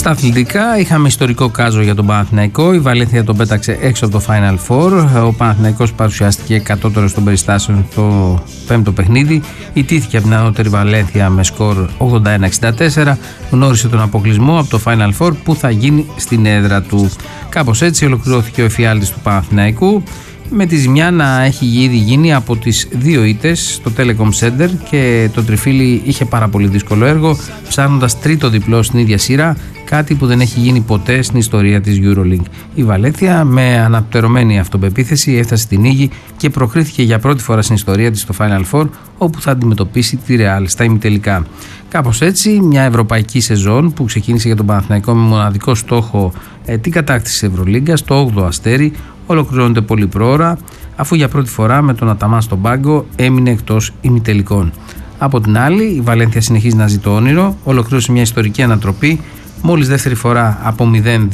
Στα αθλητικά είχαμε ιστορικό κάζο για τον Παναθηναϊκό. Η Βαλένθια τον πέταξε έξω από το Final Four. Ο Παναθηναϊκός παρουσιάστηκε κατώτερος των περιστάσεων στο πέμπτο παιχνίδι. Ιτήθηκε από την ανώτερη Βαλένθια με σκορ 81-64. Γνώρισε τον αποκλεισμό από το Final Four που θα γίνει στην έδρα του. Κάπως έτσι ολοκληρώθηκε ο εφιάλτης του Παναθηναϊκού, με τη ζημιά να έχει ήδη γίνει από τις δύο ήττες στο Telecom Center, και το τριφύλι είχε πάρα πολύ δύσκολο έργο, ψάχνοντας τρίτο διπλό στην ίδια σειρά, κάτι που δεν έχει γίνει ποτέ στην ιστορία της EuroLeague. Η Βαλένθια με αναπτερωμένη αυτοπεποίθηση έφτασε στην νίκη και προκρίθηκε για πρώτη φορά στην ιστορία της στο Final Four, όπου θα αντιμετωπίσει τη Real στα ημιτελικά. Κάπως έτσι, μια ευρωπαϊκή σεζόν που ξεκίνησε για τον Παναθηναϊκό με μοναδικό στόχο την κατάκτηση της Ευρωλίγκας, το 8ο αστέρι, ολοκληρώνεται πολύ πρόωρα, αφού για πρώτη φορά με τον Αταμάν στον πάγκο έμεινε εκτός ημιτελικών. Από την άλλη, η Βαλένθια συνεχίζει να ζει το όνειρο, ολοκλήρωσε μια ιστορική ανατροπή, μόλις δεύτερη φορά από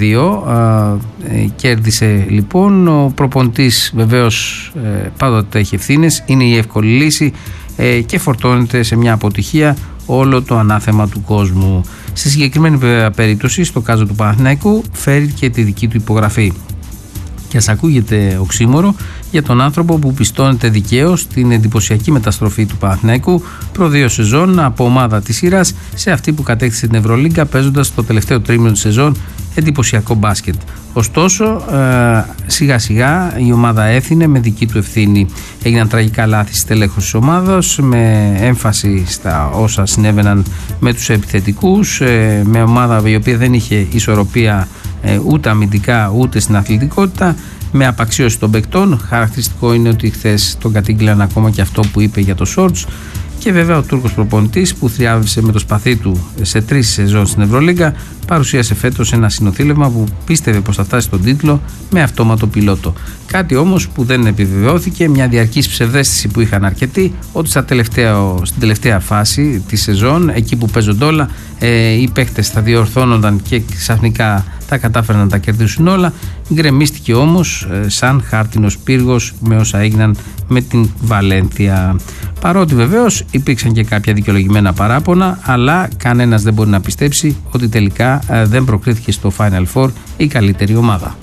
0-2 κέρδισε λοιπόν. Ο προπονητής βεβαίως πάντοτε έχει ευθύνες, είναι η εύκολη λύση και φορτώνεται σε μια αποτυχία όλο το ανάθεμα του κόσμου. Στη συγκεκριμένη περίπτωση, στο κάζο του Παναθηναϊκού, φέρει και τη δική του υπογραφή. Και ας ακούγεται οξύμορο για τον άνθρωπο που πιστώνεται δικαίως στην εντυπωσιακή μεταστροφή του Παναθηναϊκού προ 2 σεζόν από ομάδα της σειράς σε αυτή που κατέκτησε την Ευρωλίγκα, παίζοντας το τελευταίο τρίμηνο της σεζόν εντυπωσιακό μπάσκετ. Ωστόσο, σιγά σιγά η ομάδα έθινε με δική του ευθύνη. Έγιναν τραγικά λάθη στη στελέχωση της ομάδας, με έμφαση στα όσα συνέβαιναν με τους επιθετικούς, με ομάδα η οποία δεν είχε ισορροπία ούτε αμυντικά ούτε στην αθλητικότητα, με απαξίωση των παικτών. Χαρακτηριστικό είναι ότι χθες τον κατήγγειλαν ακόμα και αυτό που είπε για το Shorts. Και βέβαια ο Τούρκος προπονητής, που θριάβησε με το σπαθί του σε 3 σεζόν στην Ευρωλίγκα, παρουσίασε φέτος ένα συνοθήλευμα που πίστευε πως θα φτάσει στον τίτλο με αυτόματο πιλότο. Κάτι όμως που δεν επιβεβαιώθηκε, μια διαρκής ψευδαίσθηση που είχαν αρκετοί, ότι στην τελευταία φάση της σεζόν, εκεί που παίζονται όλα, οι παίκτες θα διορθώνονταν και ξαφνικά τα κατάφεραν να τα κερδίσουν όλα. Γκρεμίστηκε όμως σαν χάρτινος πύργος με όσα έγιναν με την Βαλένθια. Παρότι βεβαίως υπήρξαν και κάποια δικαιολογημένα παράπονα, αλλά κανένας δεν μπορεί να πιστέψει ότι τελικά δεν προκρίθηκε στο Final Four η καλύτερη ομάδα.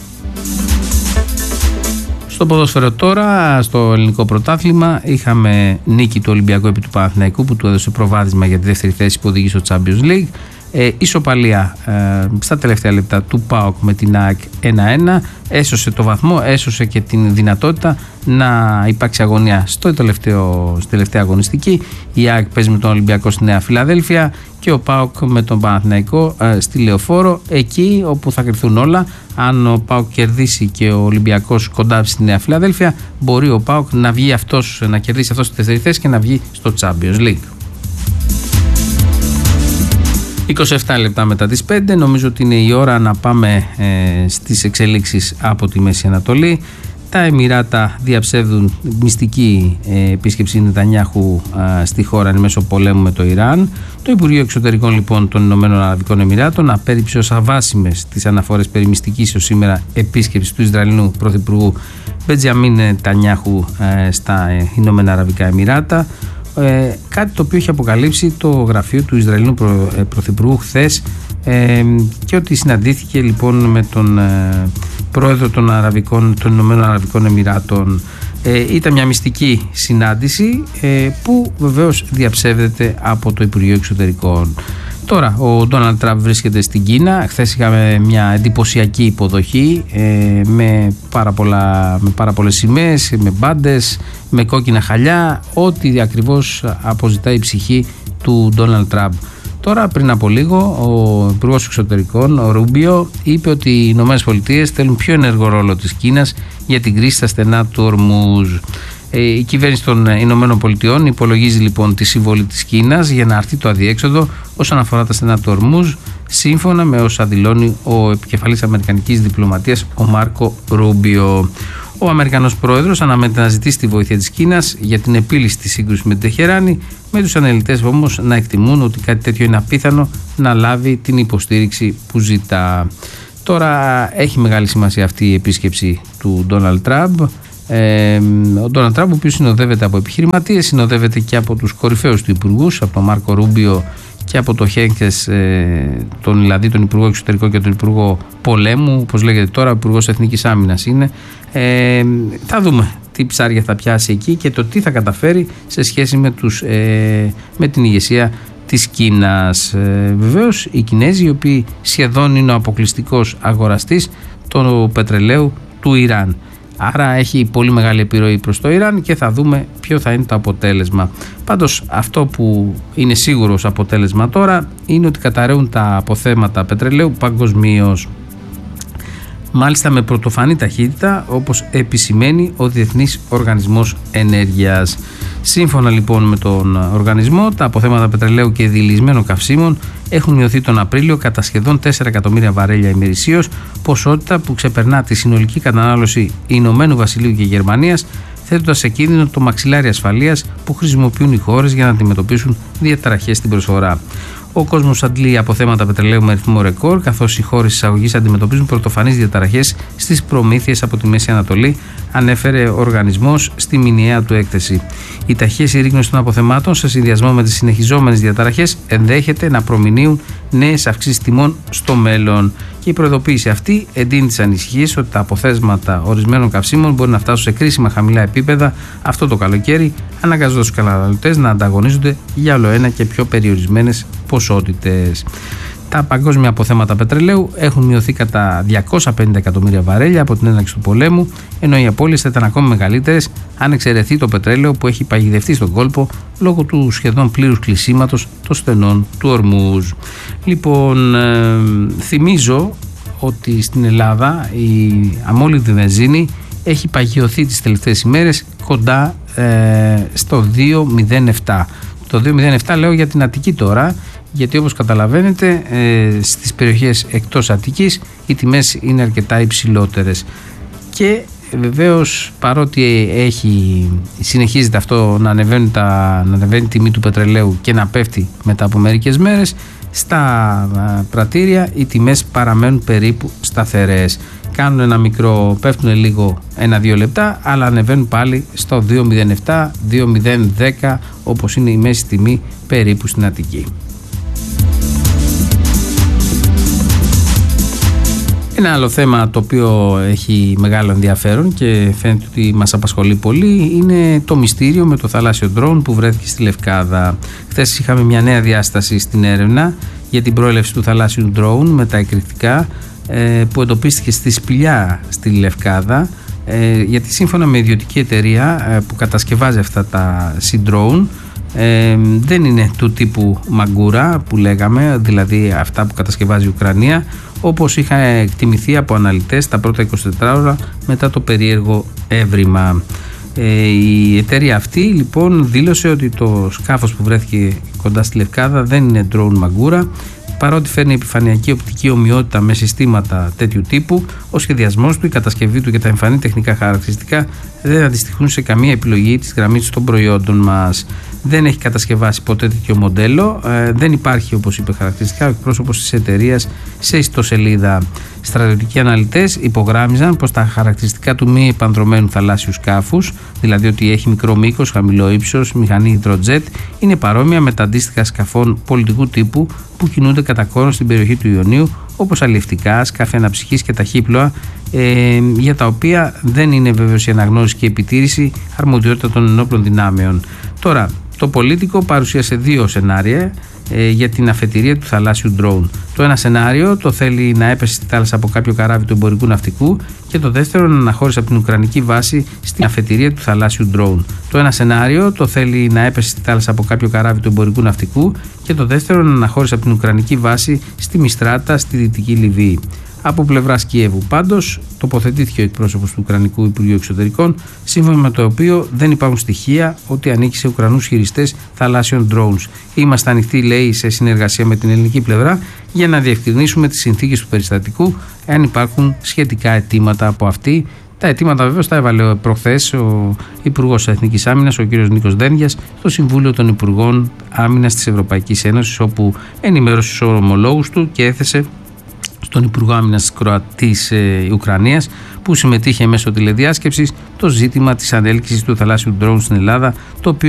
Στο ποδόσφαιρο τώρα, στο ελληνικό πρωτάθλημα, είχαμε νίκη του Ολυμπιακού επί του Παναθηναϊκού, που του έδωσε προβάδισμα για τη δεύτερη θέση που οδηγεί στο Champions League. Ισοπαλία στα τελευταία λεπτά του ΠΑΟΚ με την ΑΕΚ 1-1, έσωσε το βαθμό, έσωσε και την δυνατότητα να υπάρξει αγωνία στη τελευταία αγωνιστική. Η ΑΕΚ παίζει με τον Ολυμπιακό στη Νέα Φιλαδέλφια και ο ΠΑΟΚ με τον Παναθηναϊκό στη Λεωφόρο, εκεί όπου θα κρυφθούν όλα. Αν ο ΠΑΟΚ κερδίσει και ο Ολυμπιακός κοντάψει στη Νέα Φιλαδέλφια, μπορεί ο ΠΑΟΚ να βγει να κερδίσει αυτό στη δεύτερη θέση και να βγει στο Champions League. 27 λεπτά μετά τις 5, νομίζω ότι είναι η ώρα να πάμε στις εξελίξεις από τη Μέση Ανατολή. Τα Εμιράτα διαψεύδουν μυστική επίσκεψη Νετανιάχου στη χώρα εν μέσω πολέμου με το Ιράν. Το Υπουργείο Εξωτερικών λοιπόν των Ηνωμένων Αραβικών Εμιράτων απέρριψε ως αβάσιμες τις αναφορές περί μυστικής ως σήμερα επίσκεψης του Ισραηλινού Πρωθυπουργού Μπεντζαμίν Νετανιάχου στα Ηνωμένα Αραβικά Εμιράτα. Κάτι το οποίο είχε αποκαλύψει το γραφείο του Ισραηλινού Πρωθυπουργού χθες, και ότι συναντήθηκε λοιπόν με τον πρόεδρο των Ηνωμένων Αραβικών Εμιράτων. Ήταν μια μυστική συνάντηση που βεβαίως διαψεύδεται από το Υπουργείο Εξωτερικών. Τώρα ο Ντόναλντ Τραμπ βρίσκεται στην Κίνα. Χθες είχαμε μια εντυπωσιακή υποδοχή με πάρα πολλές σημαίες, με μπάντες, με κόκκινα χαλιά, ό,τι ακριβώς αποζητάει η ψυχή του Ντόναλντ Τραμπ. Τώρα, πριν από λίγο, ο Υπουργός Εξωτερικών, ο Ρούμπιο, είπε ότι οι ΗΠΑ θέλουν πιο ενεργό ρόλο της Κίνας για την κρίση στα στενά του Ορμούζ. Η κυβέρνηση των Ηνωμένων Πολιτειών υπολογίζει λοιπόν τη συμβολή της Κίνας για να αρθεί το αδιέξοδο όσον αφορά τα στενά του Ορμούζ, σύμφωνα με όσα δηλώνει ο επικεφαλής αμερικανικής διπλωματίας, ο Μάρκο Ρούμπιο. Ο Αμερικανός πρόεδρος αναμένεται να ζητήσει τη βοήθεια της Κίνας για την επίλυση της σύγκρουσης με την Τεχεράνη, με τους αναλυτές όμως να εκτιμούν ότι κάτι τέτοιο είναι απίθανο να λάβει την υποστήριξη που ζητά. Τώρα έχει μεγάλη σημασία αυτή η επίσκεψη του Ντόναλντ Τραμπ. Ο Ντόναλντ Τραμπ, ο οποίος συνοδεύεται από επιχειρηματίες, συνοδεύεται και από τους κορυφαίους του υπουργούς, από τον Μάρκο Ρούμπιο και από το Χένκες, δηλαδή τον Υπουργό Εξωτερικών και τον Υπουργό Πολέμου, όπως λέγεται τώρα, ο Υπουργός Εθνικής Άμυνας είναι. Θα δούμε τι ψάρια θα πιάσει εκεί και το τι θα καταφέρει σε σχέση με την ηγεσία της Κίνας. Βεβαίως οι Κινέζοι, οι οποίοι σχεδόν είναι ο αποκλειστικός αγοραστής του πετρελαίου του Ιράν. Άρα έχει πολύ μεγάλη επιρροή προς το Ιράν και θα δούμε ποιο θα είναι το αποτέλεσμα. Πάντως αυτό που είναι σίγουρο ως αποτέλεσμα τώρα είναι ότι καταρρέουν τα αποθέματα πετρελαίου παγκοσμίως. Μάλιστα με πρωτοφανή ταχύτητα, όπως επισημαίνει ο Διεθνής Οργανισμός Ενέργειας. Σύμφωνα λοιπόν με τον οργανισμό, τα αποθέματα πετρελαίου και διηλυσμένων καυσίμων έχουν μειωθεί τον Απρίλιο κατά σχεδόν 4 εκατομμύρια βαρέλια ημερησίως, ποσότητα που ξεπερνά τη συνολική κατανάλωση Ηνωμένου Βασιλείου και Γερμανίας, θέτοντας σε κίνδυνο το μαξιλάρι ασφαλείας που χρησιμοποιούν οι χώρες για να αντιμετωπίσουν διαταραχές στην προσφορά. Ο κόσμος αντλεί αποθέματα πετρελαίου με ρυθμό ρεκόρ, καθώς οι χώρες εισαγωγής αντιμετωπίζουν πρωτοφανείς διαταραχές στις προμήθειες από τη Μέση Ανατολή, ανέφερε ο οργανισμός στη μηνιαία του έκθεση. Η ταχεία συρρίκνωση των αποθεμάτων, σε συνδυασμό με τις συνεχιζόμενες διαταραχές, ενδέχεται να προμηνύουν νέες αυξήσεις τιμών στο μέλλον. Και η προειδοποίηση αυτή εντείνει τις ανησυχίες ότι τα αποθέσματα ορισμένων καυσίμων μπορεί να φτάσουν σε κρίσιμα χαμηλά επίπεδα αυτό το καλοκαίρι, αναγκάζοντας τους καταναλωτές να ανταγωνίζονται για ολοένα και πιο περιορισμένες ποσότητες. Τα παγκόσμια αποθέματα πετρελαίου έχουν μειωθεί κατά 250 εκατομμύρια βαρέλια από την έναρξη του πολέμου, ενώ οι απώλειες θα ήταν ακόμη μεγαλύτερες αν εξαιρεθεί το πετρέλαιο που έχει παγιδευτεί στον κόλπο λόγω του σχεδόν πλήρους κλεισίματος των στενών του Ορμούζ. Λοιπόν, θυμίζω ότι στην Ελλάδα η αμόλυντη βενζίνη έχει παγιωθεί τις τελευταίες ημέρες κοντά στο 2,07. Το 2,07 λέω για την Αττική τώρα, γιατί όπως καταλαβαίνετε στις περιοχές εκτός Αττικής οι τιμές είναι αρκετά υψηλότερες. Και βεβαίως παρότι συνεχίζεται αυτό να ανεβαίνει η τιμή του πετρελαίου και να πέφτει μετά από μερικές μέρες, στα πρατήρια οι τιμές παραμένουν περίπου σταθερές. Κάνουν ένα μικρό, πέφτουν λίγο 1-2 λεπτά, αλλά ανεβαίνουν πάλι στο 2,07, 2,010 όπως είναι η μέση τιμή περίπου στην Αττική. Ένα άλλο θέμα το οποίο έχει μεγάλο ενδιαφέρον και φαίνεται ότι μας απασχολεί πολύ είναι το μυστήριο με το θαλάσσιο ντρόουν που βρέθηκε στη Λευκάδα. Χθες είχαμε μια νέα διάσταση στην έρευνα για την προέλευση του θαλάσσιου ντρόουν με τα εκρηκτικά που εντοπίστηκε στη Σπηλιά στη Λευκάδα, γιατί σύμφωνα με ιδιωτική εταιρεία που κατασκευάζει αυτά τα Sea-Drone δεν είναι του τύπου Μαγκούρα που λέγαμε, δηλαδή αυτά που κατασκευάζει η Ουκρανία, όπως είχα εκτιμηθεί από αναλυτές τα πρώτα 24 ώρα μετά το περίεργο έβριμα. Η εταιρεία αυτή λοιπόν δήλωσε ότι το σκάφος που βρέθηκε κοντά στη Λευκάδα δεν είναι drone Μαγκούρα, παρότι φέρνει επιφανειακή οπτική ομοιότητα με συστήματα τέτοιου τύπου. Ο σχεδιασμός του, η κατασκευή του και τα εμφανή τεχνικά χαρακτηριστικά δεν αντιστοιχούν σε καμία επιλογή της γραμμής των προϊόντων μας. Δεν έχει κατασκευάσει ποτέ τέτοιο μοντέλο. Δεν υπάρχει, όπως είπε χαρακτηριστικά, ο εκπρόσωπος της εταιρείας σε ιστοσελίδα. Στρατιωτικοί αναλυτές υπογράμμιζαν πως τα χαρακτηριστικά του μη επανδρωμένου θαλάσσιου σκάφους, δηλαδή ότι έχει μικρό μήκος, χαμηλό ύψος, μηχανή υδροτζέτ, είναι παρόμοια με τα αντίστοιχα σκαφών πολιτικού τύπου που κινούνται κατά κόρον στην περιοχή του Ιωνίου, όπως αλλιευτικά, σκάφη αναψυχής και ταχύπλοα, για τα οποία δεν είναι βέβαιος η αναγνώριση και η επιτήρηση αρμοδιότητα των ενόπλων δυνάμεων. Τώρα, το Πολίτικο παρουσίασε δύο σενάρια για την αφετηρία του θαλάσσιου ντρόουν. Το ένα σενάριο το θέλει να έπεσε στη θάλασσα από κάποιο καράβι του εμπορικού ναυτικού και το δεύτερο να αναχώρησε από την Ουκρανική βάση στην αφετηρία του θαλάσσιου ντρόουν. Το ένα σενάριο το θέλει να έπεσε στη θάλασσα από κάποιο καράβι του εμπορικού ναυτικού και το δεύτερο να αναχώρησε από την Ουκρανική βάση στη Μιστράτα στη Δυτική Λιβύη. Από πλευράς Κιέβου πάντως τοποθετήθηκε ο εκπρόσωπος του Ουκρανικού Υπουργείου Εξωτερικών, σύμφωνα με το οποίο δεν υπάρχουν στοιχεία ότι ανήκει σε Ουκρανούς χειριστές θαλάσσιων drones. Είμαστε ανοιχτοί, λέει, σε συνεργασία με την ελληνική πλευρά για να διευκρινίσουμε τις συνθήκες του περιστατικού, εάν υπάρχουν σχετικά αιτήματα από αυτή. Τα αιτήματα βεβαίως τα έβαλε προχθές ο Υπουργός Εθνικής Άμυνας, ο κ. Νίκος Δένδιας, στο Συμβούλιο των Υπουργών Άμυνας της Ευρωπαϊκής Ένωσης, όπου ενημέρωσε τους ομολόγους του και έθεσε στον Υπουργό Άμυνας της Ουκρανίας, που συμμετείχε μέσω τηλεδιάσκεψης, το ζήτημα της ανέλκυσης του θαλάσσιου ντρόουν στην Ελλάδα, το οποίο